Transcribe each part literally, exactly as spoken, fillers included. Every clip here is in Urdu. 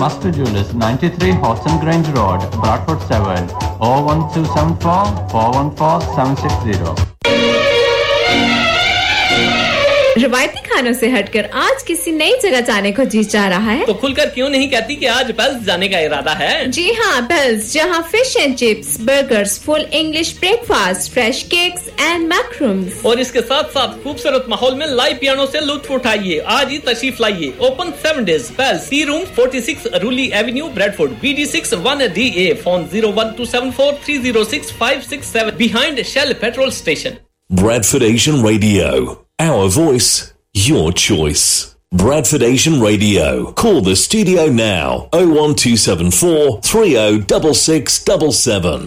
Master Jewelers, ninety-three Horton Grange Road, Bradford seven, oh one two seven four, four one four seven six zero. روایتی کھانوں سے ہٹ کر آج کسی نئی جگہ جانے کو جی چاہ رہا ہے تو کھل کر کیوں نہیں کہتی کہ آج بیلز جانے کا ارادہ ہے؟ جی ہاں، بیلز، جہاں fish and chips, burgers, full English break fast, fresh cakes and میکرومز، اور اس کے ساتھ ساتھ خوبصورت ماحول میں لائیو پیانو سے لطف اٹھائیے. آج ہی تشریف لائیے. Open seven days. Bells, T room forty six رولی avenue, Bradford, B D six one D A. Phone zero one to seven four three zero six five six seven. Behind shell petrol station. Bradford Asian Radio, our voice, your choice. Bradford Asian Radio. Call the studio now. oh one two seven four three oh six six seven seven.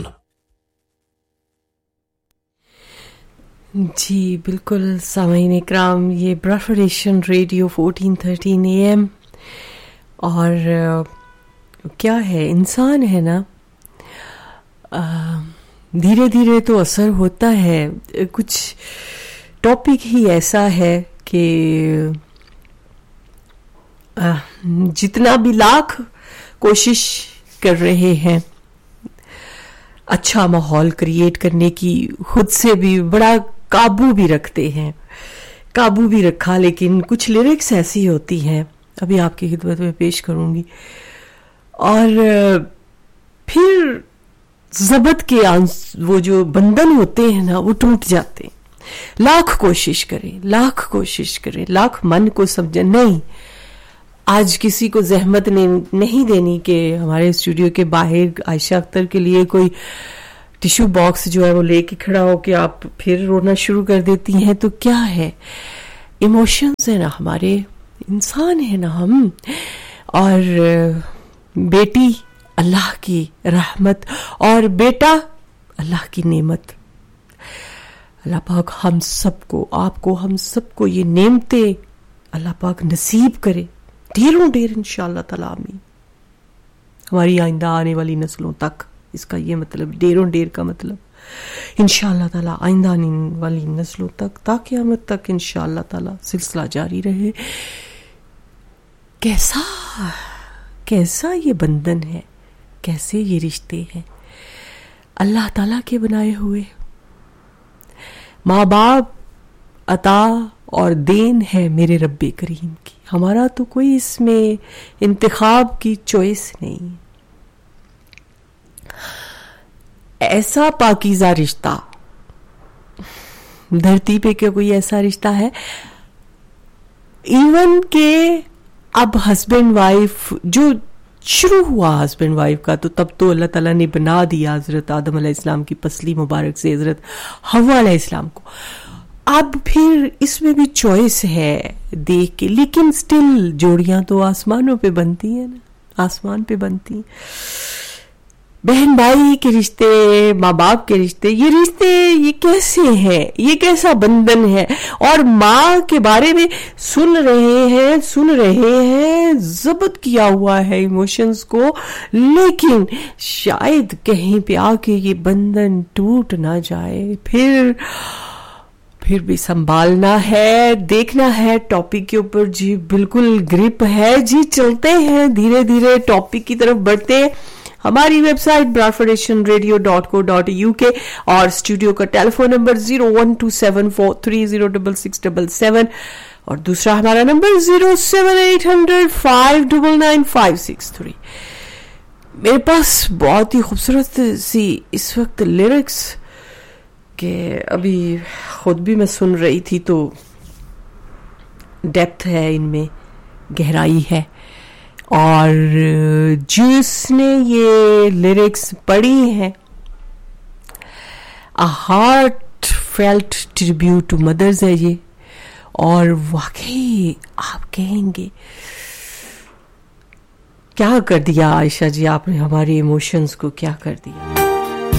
جی بالکل سامعین اکرام، یہ براڈفورڈ Asian radio fourteen thirteen A M. اور کیا ہے، انسان ہے نا، دھیرے دھیرے تو اثر ہوتا ہے. کچھ ٹاپک ہی ایسا ہے کہ جتنا بھی لاکھ کوشش کر رہے ہیں اچھا ماحول کریٹ کرنے کی، خود سے بھی بڑا قابو بھی رکھتے ہیں، قابو بھی رکھا، لیکن کچھ لیرکس ایسی ہوتی ہیں، ابھی آپ کی خدمت میں پیش کروں گی، اور پھر ضبط کے وہ جو بندھن ہوتے ہیں نا وہ ٹوٹ جاتے ہیں. لاکھ کوشش کریں، لاکھ کوشش کریں، لاکھ من کو سمجھیں. نہیں، آج کسی کو زحمت نہیں دینی کہ ہمارے اسٹوڈیو کے باہر عائشہ اختر کے لیے کوئی ٹیشو باکس جو ہے وہ لے کے کھڑا ہو کے آپ پھر رونا شروع کر دیتی ہیں. تو کیا ہے، ایموشنز ہیں نا ہمارے، انسان ہیں نا ہم. اور بیٹی اللہ کی رحمت اور بیٹا اللہ کی نعمت. اللہ پاک ہم سب کو، آپ کو، ہم سب کو یہ نعمتیں اللہ پاک نصیب کرے ڈھیروں ڈھیر انشاءاللہ تعالیٰ. آمین. ہماری آئندہ آنے والی نسلوں تک، اس کا یہ مطلب ڈھیروں ڈھیر کا مطلب انشاءاللہ تعالیٰ آئندہ آنے والی نسلوں تک، تا قیامت تک انشاءاللہ تعالیٰ سلسلہ جاری رہے. کیسا کیسا یہ بندھن ہے، کیسے یہ رشتے ہیں اللہ تعالیٰ کے بنائے ہوئے. ماں باپ عطا اور دین ہے میرے رب کریم کی. ہمارا تو کوئی اس میں انتخاب کی چوائس نہیں. ایسا پاکیزہ رشتہ دھرتی پہ کیا کوئی ایسا رشتہ ہے؟ ایون کہ اب ہسبینڈ وائف جو شروع ہوا ہسبینڈ وائف کا، تو تب تو اللہ تعالیٰ نے بنا دیا حضرت آدم علیہ السلام کی پسلی مبارک سے حضرت حوا علیہ السلام کو. اب پھر اس میں بھی چوائس ہے دیکھ کے، لیکن سٹل جوڑیاں تو آسمانوں پہ بنتی ہیں نا، آسمان پہ بنتی ہیں. بہن بھائی کے رشتے، ماں باپ کے رشتے، یہ رشتے یہ کیسے ہیں، یہ کیسا بندھن ہے. اور ماں کے بارے میں سن رہے ہیں سن رہے ہیں ضبط کیا ہوا ہے ایموشنز کو، لیکن شاید کہیں پہ آ کے یہ بندھن ٹوٹ نہ جائے. پھر پھر بھی سنبھالنا ہے، دیکھنا ہے ٹاپک کے اوپر. جی بالکل گرپ ہے. جی چلتے ہیں دھیرے دھیرے ٹاپک کی طرف بڑھتے ہیں. ہماری web site براڈفورڈ Asian radio dot کو ڈاٹ یو کے اور اسٹوڈیو کا ٹیلی phone number zero one to seven four three zero double six double seven اور دوسرا ہمارا number zero seven eight hundred five double nine five six three. میرے پاس بہت ہی خوبصورت سی اس وقت لیرکس کہ ابھی خود بھی میں سن رہی تھی تو ڈیپتھ ہے ان میں، گہرائی ہے. اور جس نے یہ لیرکس پڑھی ہیں، a heartfelt tribute to mothers ہے یہ، اور واقعی آپ کہیں گے کیا کر دیا عائشہ جی آپ نے ہمارے ایموشنز کو، کیا کر دیا.